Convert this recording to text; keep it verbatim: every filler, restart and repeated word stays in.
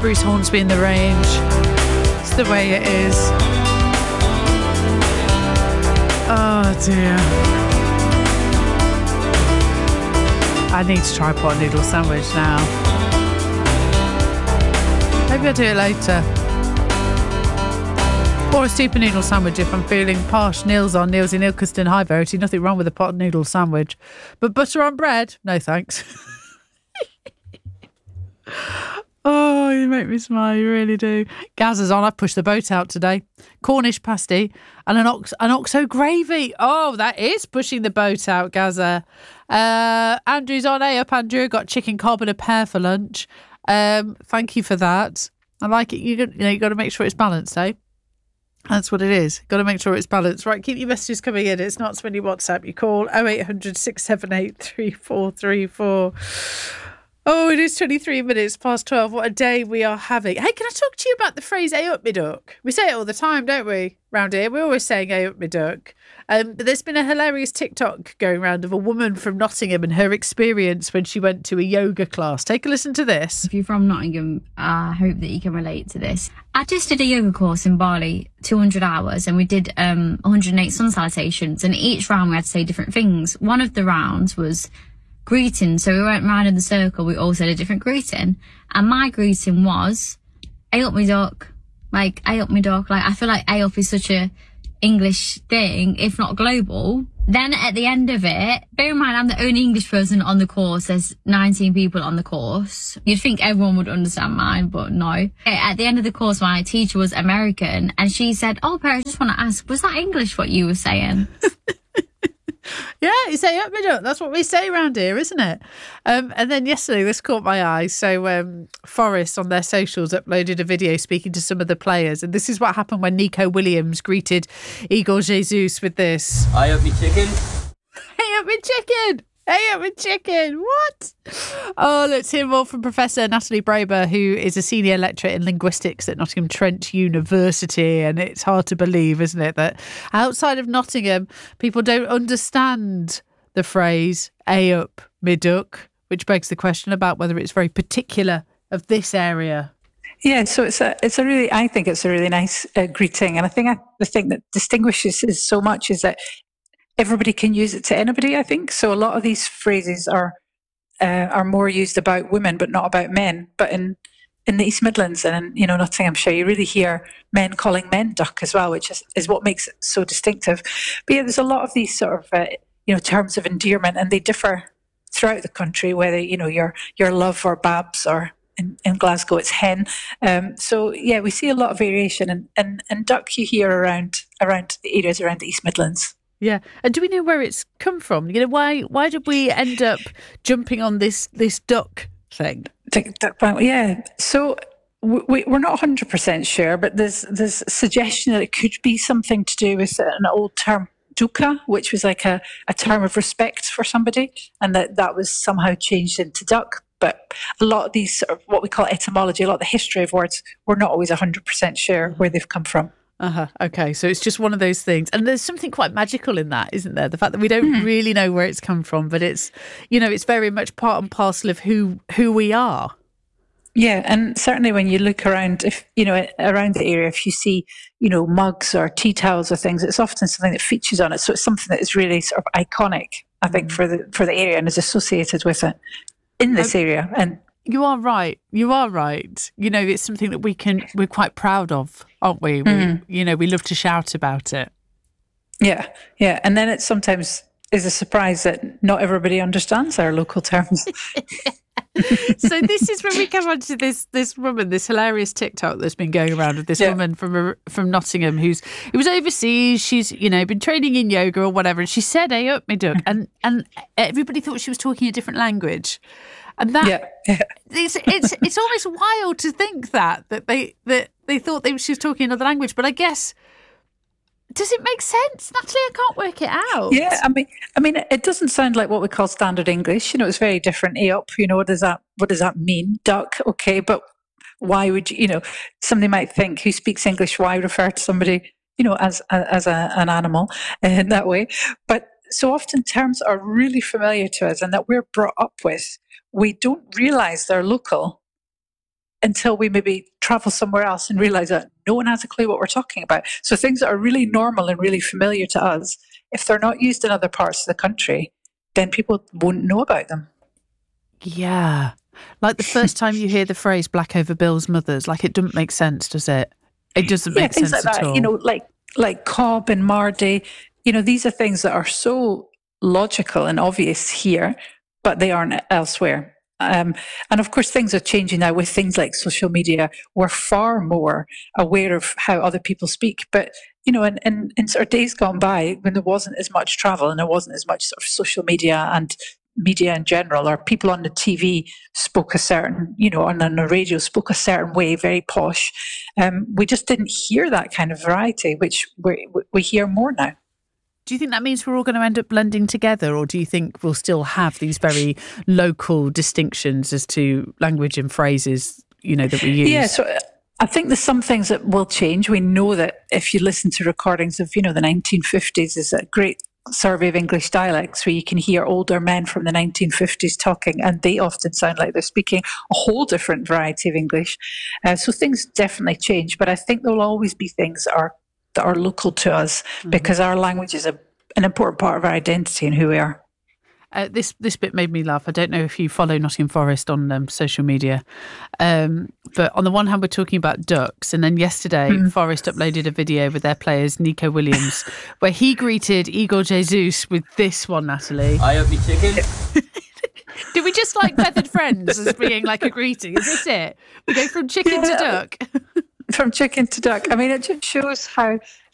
Bruce Hornsby in the range. It's the way it is. Oh dear. I need to try a pot noodle sandwich now. Maybe I'll do it later. Or a super noodle sandwich if I'm feeling posh. Neil's on. Neil's in Ilkeston. High Verity. Nothing wrong with a pot noodle sandwich. But butter on bread? No thanks. Oh, you make me smile. You really do. Gaz is on. I've pushed the boat out today. Cornish pasty and an ox an oxo gravy. Oh, that is pushing the boat out, Gaza. Uh, Andrew's on. Hey up, Andrew. Got chicken cob and a pear for lunch. Um, thank you for that. I like it. You, you know, you got to make sure it's balanced, eh? That's what it is. Got to make sure it's balanced. Right, keep your messages coming in. It's not when you WhatsApp. You call oh eight hundred, six seven eight, three four three four. Oh, it is twenty-three minutes past twelve. What a day we are having. Hey, can I talk to you about the phrase, "A up me duck"? We say it all the time, don't we, round here? We're always saying, "A up me duck." Um, but there's been a hilarious TikTok going around of a woman from Nottingham and her experience when she went to a yoga class. Take a listen to this. If you're from Nottingham, I hope that you can relate to this. I just did a yoga course in Bali, two hundred hours, and we did um, one hundred eight sun salutations. And each round we had to say different things. One of the rounds was greeting. So we went round in the circle. We all said a different greeting. And my greeting was, "A up me duck." Like, "A up me duck." Like, I feel like "A up" is such a English thing, if not global. Then at the end of it, bear in mind I'm the only English person on the course. There's nineteen people on the course. You'd think everyone would understand mine, but no. At the end of the course, my teacher was American, and she said, "Oh, Per, I just want to ask, was that English what you were saying?" Yeah, you say up me duck. That's what we say around here, isn't it? Um, and then yesterday, this caught my eye. So um, Forest on their socials uploaded a video speaking to some of the players. And this is what happened when Nico Williams greeted Igor Jesus with this. "I up me chicken." Hey up me chicken. Hey up me chicken. What? Oh, let's hear more from Professor Natalie Braber, who is a senior lecturer in linguistics at Nottingham Trent University. And it's hard to believe, isn't it, that outside of Nottingham, people don't understand the phrase "A up me duck," which begs the question about whether it's very particular of this area. Yeah, so it's a, it's a really, I think it's a really nice uh, greeting. And I think I, the thing that distinguishes it so much is that everybody can use it to anybody, I think. So a lot of these phrases are uh, are more used about women, but not about men. But in in the East Midlands and in, you know, Nottinghamshire, you really hear men calling men duck as well, which is, is what makes it so distinctive. But yeah, there's a lot of these sort of uh, you know, terms of endearment, and they differ throughout the country, whether, you know, you're your love or babs, or in, in Glasgow it's hen. Um, so yeah, we see a lot of variation, and, and, and duck you hear around around the areas around the East Midlands. Yeah, and do we know where it's come from? You know, why why did we end up jumping on this this duck thing? Yeah, so we, we're not one hundred percent sure, but there's there's a suggestion that it could be something to do with an old term, duca, which was like a, a term of respect for somebody, and that that was somehow changed into duck. But a lot of these sort of what we call etymology, a lot of the history of words, we're not always one hundred percent sure where they've come from. Uh-huh. Okay, so it's just one of those things. And there's something quite magical in that, isn't there? The fact that we don't mm. really know where it's come from, but it's, you know, it's very much part and parcel of who who we are. Yeah, and certainly when you look around, if you know, around the area, if you see, you know, mugs or tea towels or things, it's often something that features on it. So it's something that is really sort of iconic, I think, mm. for the for the area, and is associated with it in this um, area. And you are right. You are right. You know, it's something that we can, we're quite proud of, aren't we? we mm. You know, we love to shout about it. Yeah, yeah. And then it sometimes is a surprise that not everybody understands our local terms. So this is when we come on to this this woman, this hilarious TikTok that's been going around of this yeah. woman from from Nottingham who's who was overseas. She's, you know, been training in yoga or whatever, and she said, "Hey up me duck," and and everybody thought she was talking a different language. And that yeah. Yeah. it's it's it's almost wild to think that that they that they thought they, she was talking another language. But I guess, does it make sense, Natalie? I can't work it out. Yeah, I mean, I mean, it doesn't sound like what we call standard English. You know, it's very different. A up, you know, what does that what does that mean? Duck, okay, but why would you? You know, somebody might think, who speaks English, why refer to somebody, you know, as as a, an animal in that way? But so often terms are really familiar to us and that we're brought up with, we don't realise they're local until we maybe travel somewhere else and realize that no one has a clue what we're talking about. So things that are really normal and really familiar to us, if they're not used in other parts of the country, then people won't know about them. Yeah. Like the first time you hear the phrase black over Bill's mothers, like it doesn't make sense, does it? It doesn't yeah, make things sense like at that. all. You know, like like Cobb and Mardy, you know, these are things that are so logical and obvious here, but they aren't elsewhere. Um, and of course, things are changing now with things like social media. We're far more aware of how other people speak. But, you know, in, in, in sort of days gone by, when there wasn't as much travel and there wasn't as much sort of social media and media in general, or people on the T V spoke a certain, you know, and on the radio spoke a certain way, very posh. Um, we just didn't hear that kind of variety, which we, we hear more now. Do you think that means we're all going to end up blending together, or do you think we'll still have these very local distinctions as to language and phrases, you know, that we use? Yeah, so I think there's some things that will change. We know that if you listen to recordings of, you know, the nineteen fifties, is a great survey of English dialects where you can hear older men from the nineteen fifties talking, and they often sound like they're speaking a whole different variety of English. Uh, so things definitely change, but I think there'll always be things that are that are local to us, mm-hmm. because our language is a, an important part of our identity and who we are. Uh, this this bit made me laugh. I don't know if you follow Nottingham Forest on um, social media, um, but on the one hand we're talking about ducks, and then yesterday mm. Forest uploaded a video with their players Nico Williams where he greeted Igor Jesus with this one, Natalie. I hope you chicken. Do we just like feathered friends as being like a greeting? Is this it? We go from chicken yeah. to duck. From chicken to duck. I mean, it just shows how